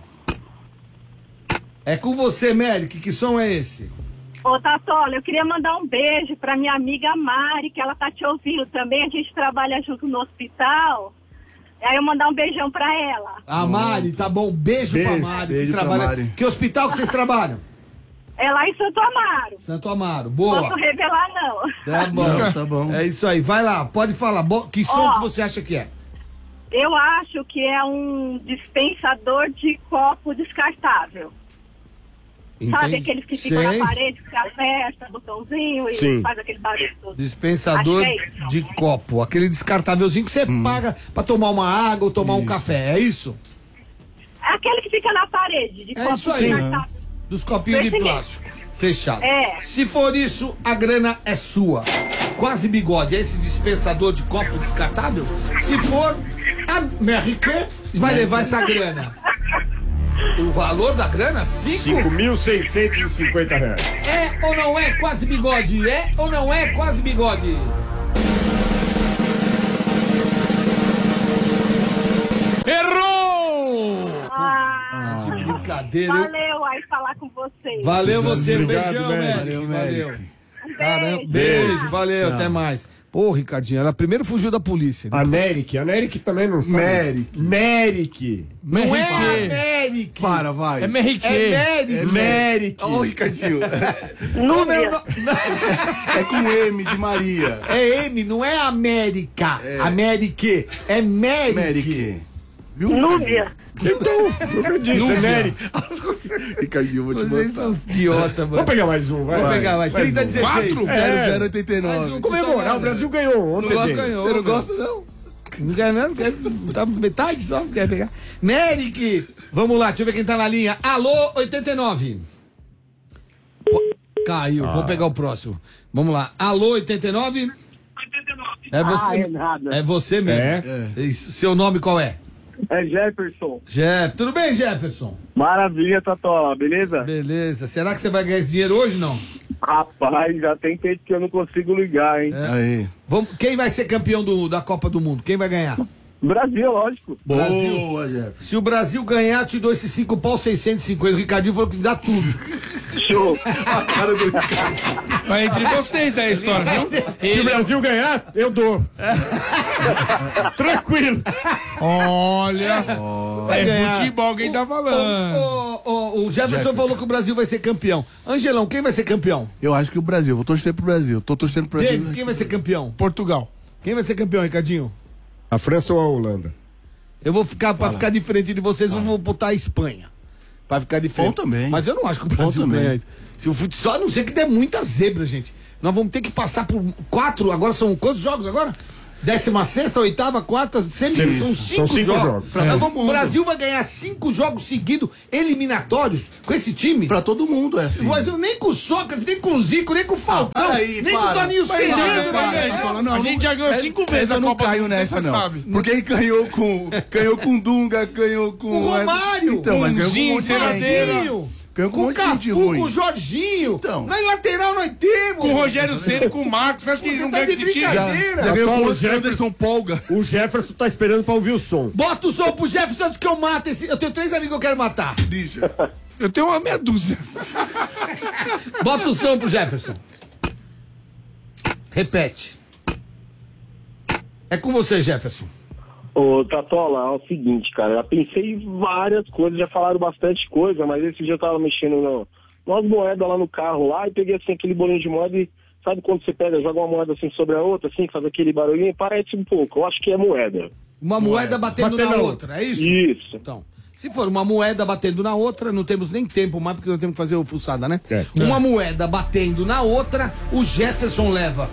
É com você, Merrick. Que som é esse? Ô, Tatola, eu queria mandar um beijo pra minha amiga Mari, que ela tá te ouvindo também. A gente trabalha junto no hospital. Aí eu mandar um beijão pra ela. A Mari, tá bom. Beijo pra Mari. Beijo que pra trabalha... Mari. Que hospital que vocês trabalham? É lá em Santo Amaro. Santo Amaro. Boa. Posso revelar, não. Tá bom. Não, tá bom. É isso aí. Vai lá. Pode falar. Que som Ó. que você acha que é? Eu acho que é um dispensador de copo descartável. Sabe aqueles que ficam Sei. na parede, que você aperta o botãozinho e Sim. faz aquele barulho todo? Dispensador Acho que é isso. de copo. Aquele descartávelzinho que você paga pra tomar uma água ou tomar um café. É isso? É aquele que fica na parede, de É copo isso aí. descartável. Dos copinhos de Esse mesmo. plástico. Fechado. É. Se for isso, a grana é sua. Quase bigode. É esse dispensador de copo descartável? Se for, a Merrique vai levar essa grana. O valor da grana? 5.650. É ou não é quase bigode? É ou não é quase bigode? Errou! Ah, Que brincadeira. eu- valeu aí falar com vocês. Valeu você, um Obrigado, beijão, Merrick. Merrick. Valeu, Valeu. Merrick. Caramba, beijo, valeu, até mais. Pô, Ricardinho, ela primeiro fugiu da polícia. A Neric também não sabe. Merrick. Não é Merrique. América. Para, vai. É Merrique. É Merrick. Ó, o Ricardinho. Como é o nome? É com M de Maria. É M, não é América. Amérique. É Merrick. Merrick. Viu? Núbia. Então, o que eu disse, é Neric. Ricardinho, vou te Vocês são botar. uns idiota, mano. Vamos pegar mais um, vai. Vamos pegar, vai. Mais um. 3016. 0089. Comemorar, o Brasil ganhou ontem. Nossa, gente. ganhou. Você não meu. gosta, não? Não quer não, quer, tá metade só, quer pegar. Merrick, vamos lá, deixa eu ver quem tá na linha. Alô, 89. Caiu, vamos pegar o próximo. Vamos lá. Alô, 89. É você, é nada. é você mesmo. Isso. Seu nome qual é? É Jefferson. Jeff, tudo bem, Jefferson? Maravilha, Tatola, beleza? Beleza. Será que você vai ganhar esse dinheiro hoje não? Rapaz, já tem tempo que eu não consigo ligar, hein? Aí. Vamos, quem vai ser campeão da Copa do Mundo? Quem vai ganhar? Brasil, lógico. Boa, Jeff. Se o Brasil ganhar, eu te dou esses 5 pau 650. O Ricardinho falou que dá tudo. Show. A cara do Ricardo. Mas entre vocês é a história, viu? Se o Brasil ganhar, eu dou. Tranquilo. Olha. Vai É ganhar. futebol quem tá falando. O Jefferson falou que o Brasil vai ser campeão. Angelão, quem vai ser campeão? Eu acho que o Brasil. Vou torcer pro Brasil. Tô torcendo pro Brasil. Denis, quem vai ser campeão? Portugal. Quem vai ser campeão, Ricardinho? A França ou a Holanda? Eu vou ficar, pra ficar diferente de vocês, eu vou botar a Espanha. Pra ficar diferente. Bom também. Mas eu não acho que o Brasil também. ganha isso. Se o futsal, a não ser que der muita zebra, gente. Nós vamos ter que passar por 4, agora são quantos jogos agora? 16ª, 8ª, 4ª, são 5 jogos. O Brasil vai ganhar 5 jogos seguidos, eliminatórios, com esse time? Pra todo mundo, é assim. Mas eu nem com o Sócrates, nem com o Zico, nem com o Falcão, nem com o Toninho A gente já ganhou 5 vezes a Copa do Mundo, nessa, você não. sabe. Porque ele ganhou com Dunga, ganhou com... O Romário, então, mas ganhou Zinho, com o Marcinho, com o Cafu, com o Jorginho. Então. Mas lateral nós temos. Com o Rogério Ceni, com o Marcos, acho que eles não ganham esse time. Já ganhou com o Anderson Polga. O Jefferson tá esperando pra ouvir o som. Bota o som pro Jefferson antes que eu mate esse. Eu tenho 3 amigos que eu quero matar. Deixa. Eu tenho uma meia dúzia. Bota o som pro Jefferson. Repete. É com você, Jefferson. Ô, Tatola, é o seguinte, cara, eu pensei em várias coisas, já falaram bastante coisa, mas esse dia eu tava mexendo nas moedas lá no carro lá e peguei assim aquele bolinho de moeda e sabe quando você pega, joga uma moeda assim sobre a outra, assim, faz aquele barulhinho, parece um pouco, eu acho que é moeda. Uma moeda batendo na outra, é isso? Isso. Então, se for uma moeda batendo na outra, não temos nem tempo mais, porque nós temos que fazer o fuçada, né? Uma moeda batendo na outra, o Jefferson leva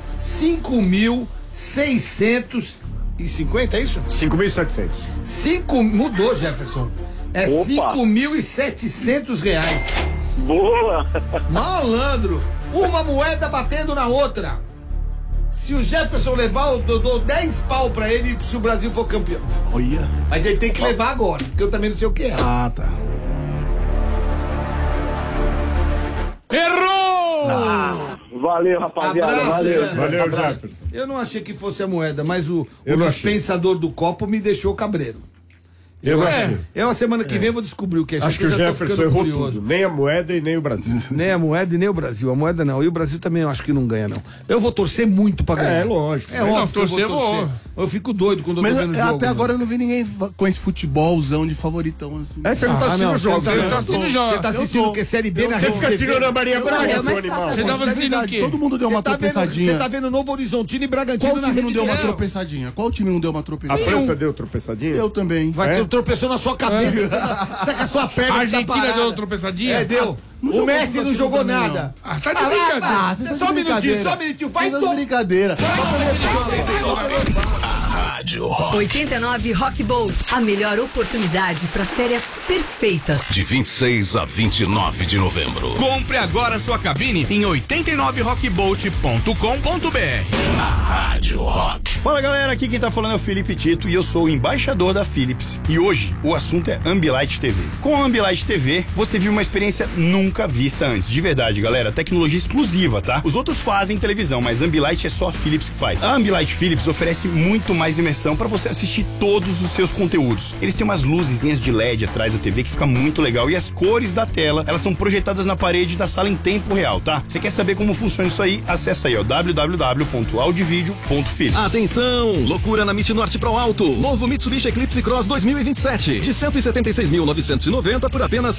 5.650, é isso? 5.700. Mudou, Jefferson. É 5.700 reais. Boa! Malandro, uma moeda batendo na outra. Se o Jefferson levar, eu dou 10 pau pra ele se o Brasil for campeão. Olha. Mas ele tem que levar agora, porque eu também não sei o que é. Ah, tá. Errou! Valeu, rapaziada. Abraço, Valeu. Jefferson. Valeu, Jefferson. Eu não achei que fosse a moeda, mas o não achei. dispensador do copo me deixou cabreiro. Eu achei. A semana que vem eu vou descobrir o que é. Acho que o Jefferson errou tudo. Nem a moeda e nem o Brasil. Nem a moeda e nem o Brasil. A moeda não. E o Brasil também eu acho que não ganha, não. Eu vou torcer muito pra ganhar. É, lógico. É óbvio que eu torcer, vou torcer. Eu fico doido quando eu tô Mas vendo o jogo. até agora eu não vi ninguém com esse futebolzão de favoritão. Assim. Você não tá assistindo os jogos, Você né? tá assistindo o que? Série B na Você Rede fica TV? assistindo a Maria Braga, seu animal. Você tava assistindo o quê? Todo mundo deu uma tropeçadinha. Você tá vendo Novo Horizontino e Bragantino Qual na time Rede não deu uma TV? tropeçadinha? Qual time não deu uma A tropeçadinha? França deu tropeçadinha? Eu também. Vai, tropeçou na sua cabeça. Você tá com a sua perna. A Argentina parada. deu uma tropeçadinha? É, deu. O Messi não jogou nada. Ah, você tá de brincadeira. vocês Só um estão de minutinho, brincadeira. Vai, Vocês estão de brincadeira. Rádio Rock. 89 Rock Bowl, a melhor oportunidade para as férias perfeitas. De 26 a 29 de novembro. Compre agora sua cabine em 89rockbolt.com.br. Na Rádio Rock. Fala galera, aqui quem tá falando é o Felipe Tito e eu sou o embaixador da Philips. E hoje o assunto é Ambilight TV. Com a Ambilight TV, você viu uma experiência nunca vista antes. De verdade, galera, tecnologia exclusiva, tá? Os outros fazem televisão, mas a Ambilight é só a Philips que faz. A Ambilight Philips oferece muito mais imersão para você assistir todos os seus conteúdos. Eles têm umas luzinhas de LED atrás da TV que fica muito legal e as cores da tela, elas são projetadas na parede da sala em tempo real, tá? Você quer saber como funciona isso aí? Acessa aí, ó, www.audivideo.philips. Atenção! Loucura na Mit Norte Pro Alto. Novo Mitsubishi Eclipse Cross 2027. De 176.990 por apenas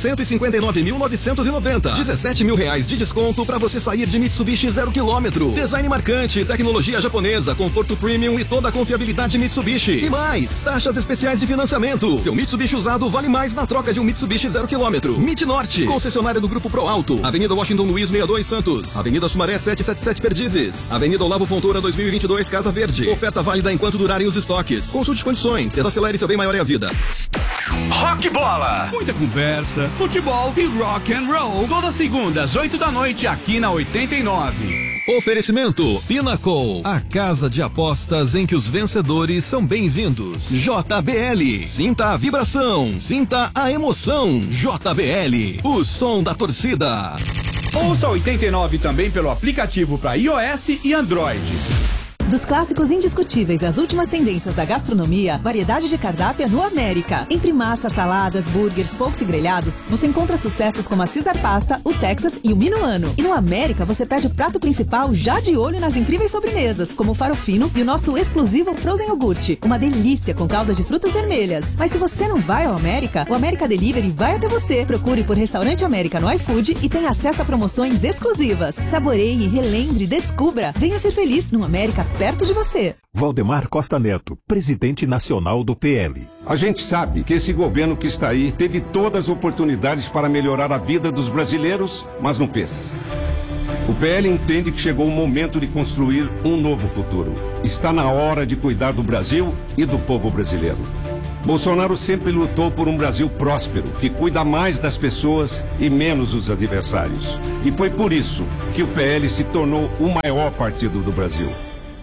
159.990. 17 mil reais de desconto para você sair de Mitsubishi 0 km. Design marcante, tecnologia japonesa, conforto premium e toda a confiabilidade Mitsubishi. E mais, taxas especiais de financiamento. Seu Mitsubishi usado vale mais na troca de um Mitsubishi 0 km. Mit Norte, concessionária do Grupo Pro Alto. Avenida Washington Luiz 62 Santos. Avenida Sumaré 777 Perdizes. Avenida Olavo Fontoura 2022 Casa Verde. Oferta válida enquanto durarem os estoques. Consulte condições. Desacelere seu bem maior é a vida. Rock Bola. Muita conversa, futebol e rock and roll. Todas segundas, 8 da noite, aqui na 89. Oferecimento Pinnacle, a casa de apostas em que os vencedores são bem-vindos. JBL, sinta a vibração, sinta a emoção. JBL, o som da torcida. Ouça 89 também pelo aplicativo para iOS e Android. Dos clássicos indiscutíveis às últimas tendências da gastronomia, variedade de cardápio no América. Entre massas, saladas, burgers, poucos e grelhados, você encontra sucessos como a Caesar Pasta, o Texas e o Minuano. E no América você pede o prato principal já de olho nas incríveis sobremesas, como o farofino e o nosso exclusivo Frozen Yogurt. Uma delícia com calda de frutas vermelhas. Mas se você não vai ao América, o América Delivery vai até você. Procure por Restaurante América no iFood e tenha acesso a promoções exclusivas. Saboreie, relembre, descubra. Venha ser feliz no América perto de você. Valdemar Costa Neto, presidente nacional do PL. A gente sabe que esse governo que está aí teve todas as oportunidades para melhorar a vida dos brasileiros, mas não fez. O PL entende que chegou o momento de construir um novo futuro. Está na hora de cuidar do Brasil e do povo brasileiro. Bolsonaro sempre lutou por um Brasil próspero, que cuida mais das pessoas e menos dos adversários. E foi por isso que o PL se tornou o maior partido do Brasil.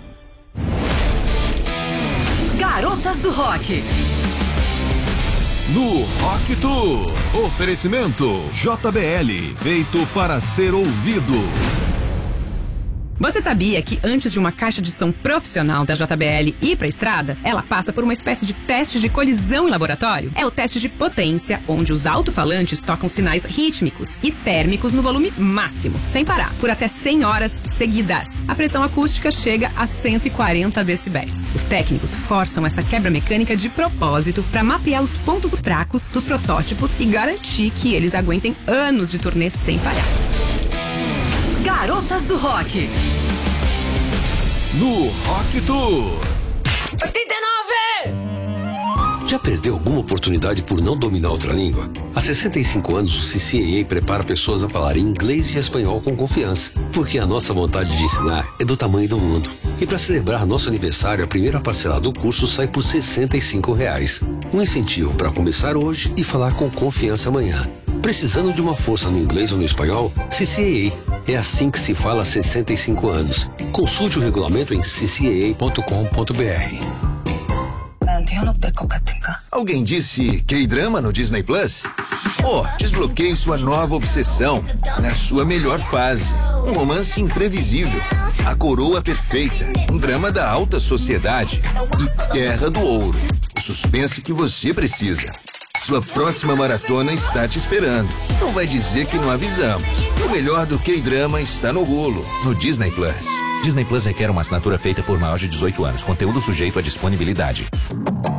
Garotas do Rock. No Rock Tour, oferecimento JBL, feito para ser ouvido. Você sabia que antes de uma caixa de som profissional da JBL ir para a estrada, ela passa por uma espécie de teste de colisão em laboratório? É o teste de potência, onde os alto-falantes tocam sinais rítmicos e térmicos no volume máximo, sem parar, por até 100 horas seguidas. A pressão acústica chega a 140 decibéis. Os técnicos forçam essa quebra mecânica de propósito para mapear os pontos fracos dos protótipos e garantir que eles aguentem anos de turnê sem falhar. Garotas do Rock. No Rock Tour. 89! Já perdeu alguma oportunidade por não dominar outra língua? Há 65 anos, o CCAA prepara pessoas a falarem inglês e espanhol com confiança, porque a nossa vontade de ensinar é do tamanho do mundo. E para celebrar nosso aniversário, a primeira parcela do curso sai por R$ 65. Um incentivo para começar hoje e falar com confiança amanhã. Precisando de uma força no inglês ou no espanhol? CCAA. É assim que se fala há 65 anos. Consulte o regulamento em ccaa.com.br. Alguém disse K-drama no Disney Plus? Desbloqueie sua nova obsessão na sua melhor fase. Um romance imprevisível, a coroa perfeita, um drama da alta sociedade e Terra do Ouro. O suspense que você precisa. Sua próxima maratona está te esperando. Não vai dizer que não avisamos. O melhor do K-drama está no Hulu, no Disney Plus. Disney Plus requer uma assinatura feita por maior de 18 anos. Conteúdo sujeito à disponibilidade.